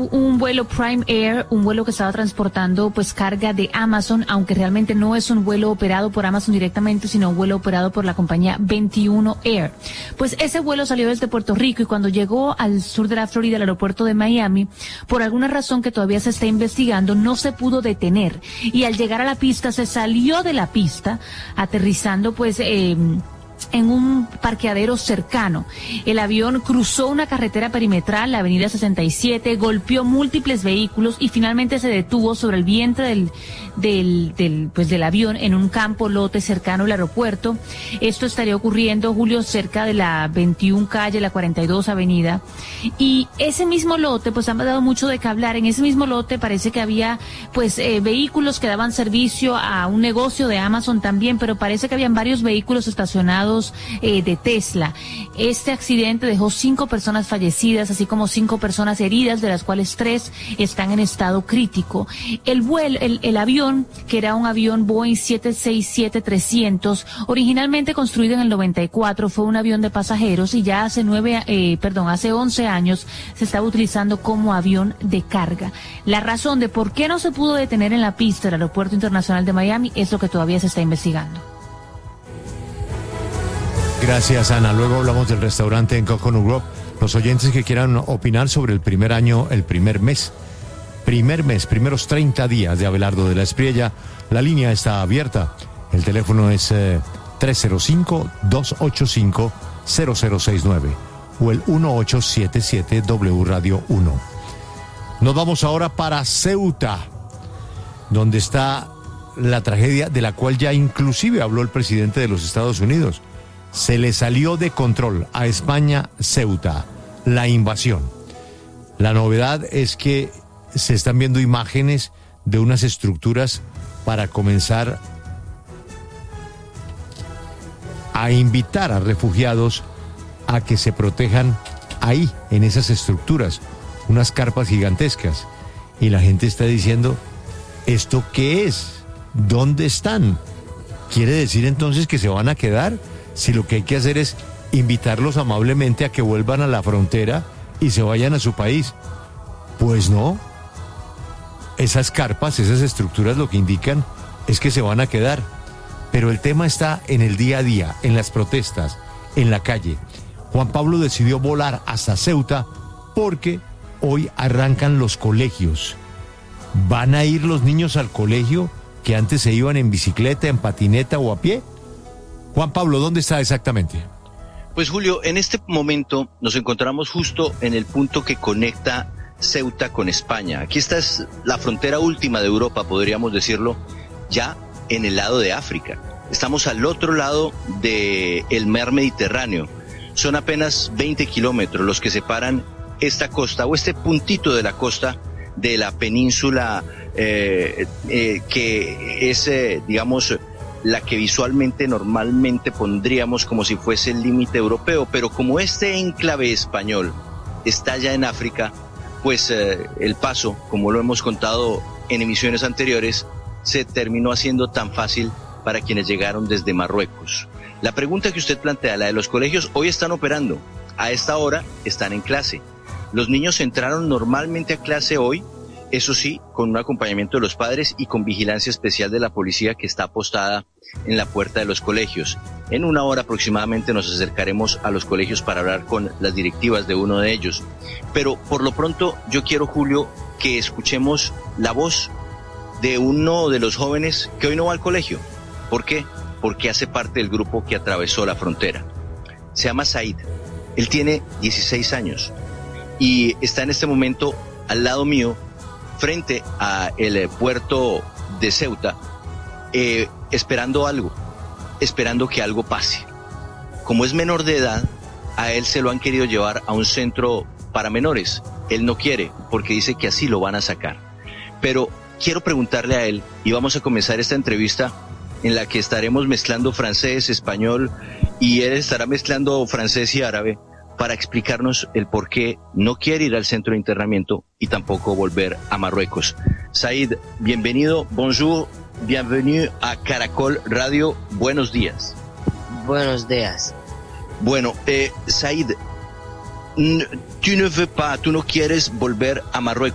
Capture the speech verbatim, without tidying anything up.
un vuelo Prime Air, un vuelo que estaba transportando pues carga de Amazon, aunque realmente no es un vuelo operado por Amazon directamente, sino un vuelo operado por la compañía veintiuno Air. Pues ese vuelo salió desde Puerto Rico y cuando llegó al sur de la Florida, al aeropuerto de Miami, por alguna razón que todavía se está investigando, no se pudo detener. Y al llegar a la pista, se salió de la pista, aterrizando pues eh, en un parqueadero cercano. El avión cruzó una carretera perimetral, la avenida sesenta y siete, golpeó múltiples vehículos y finalmente se detuvo sobre el vientre del, del, del, pues del avión en un campo lote cercano al aeropuerto. Esto estaría ocurriendo, Julio, cerca de la veintiuna calle, la cuarenta y dos avenida. Y ese mismo lote, pues han dado mucho de qué hablar. En ese mismo lote parece que había, pues, eh, vehículos que daban servicio a un negocio de Amazon también, pero parece que habían varios vehículos estacionados Eh, de Tesla. Este accidente dejó cinco personas fallecidas, así como cinco personas heridas, de las cuales tres están en estado crítico. El vuelo, el, el avión, que era un avión Boeing siete seis siete trescientos, originalmente construido en el noventa y cuatro, fue un avión de pasajeros y ya hace nueve, eh, perdón, hace once años se estaba utilizando como avión de carga. La razón de por qué no se pudo detener en la pista del Aeropuerto Internacional de Miami es lo que todavía se está investigando. Gracias, Ana. Luego hablamos del restaurante en Coconut Grove. Los oyentes que quieran opinar sobre el primer año, el primer mes, primer mes, primeros treinta días de Abelardo de la Espriella, la línea está abierta. El teléfono es eh, tres cero cinco, dos ocho cinco, cero cero seis nueve o el uno ocho siete siete W Radio uno. Nos vamos ahora para Ceuta, donde está la tragedia de la cual ya inclusive habló el presidente de los Estados Unidos. Se le salió de control a España Ceuta, la invasión. La novedad es que se están viendo imágenes de unas estructuras para comenzar a invitar a refugiados a que se protejan ahí, en esas estructuras, unas carpas gigantescas. Y la gente está diciendo, ¿esto qué es? ¿Dónde están? ¿Quiere decir entonces que se van a quedar? Si lo que hay que hacer es invitarlos amablemente a que vuelvan a la frontera y se vayan a su país. Pues no. Esas carpas, esas estructuras lo que indican es que se van a quedar. Pero el tema está en el día a día, en las protestas, en la calle. Juan Pablo decidió volar hasta Ceuta porque hoy arrancan los colegios. ¿Van a ir los niños al colegio que antes se iban en bicicleta, en patineta o a pie? Juan Pablo, ¿dónde está exactamente? Pues Julio, en este momento nos encontramos justo en el punto que conecta Ceuta con España. Aquí esta es la frontera última de Europa, podríamos decirlo, ya en el lado de África. Estamos al otro lado del mar Mediterráneo. Son apenas veinte kilómetros los que separan esta costa o este puntito de la costa de la península eh, eh, que es, eh, digamos, la que visualmente normalmente pondríamos como si fuese el límite europeo, pero como este enclave español está ya en África, pues eh, el paso, como lo hemos contado en emisiones anteriores, se terminó haciendo tan fácil para quienes llegaron desde Marruecos. La pregunta que usted plantea, la de los colegios, hoy están operando, a esta hora están en clase. Los niños entraron normalmente a clase hoy, eso sí, con un acompañamiento de los padres y con vigilancia especial de la policía que está apostada en la puerta de los colegios. En una hora aproximadamente nos acercaremos a los colegios para hablar con las directivas de uno de ellos. Pero por lo pronto yo quiero, Julio, que escuchemos la voz de uno de los jóvenes que hoy no va al colegio. ¿Por qué? Porque hace parte del grupo que atravesó la frontera. Se llama Said. Él tiene dieciséis años y está en este momento al lado mío, frente a el puerto de Ceuta, eh, esperando algo, esperando que algo pase. Como es menor de edad, a él se lo han querido llevar a un centro para menores. Él no quiere, porque dice que así lo van a sacar. Pero quiero preguntarle a él, y vamos a comenzar esta entrevista en la que estaremos mezclando francés, español, y él estará mezclando francés y árabe, para explicarnos el por qué no quiere ir al centro de internamiento y tampoco volver a Marruecos. Said, bienvenido, bonjour, bienvenue a Caracol Radio, buenos días. Buenos días. Bueno, eh, Said, tú no veux pas, tú no quieres volver a Marruecos.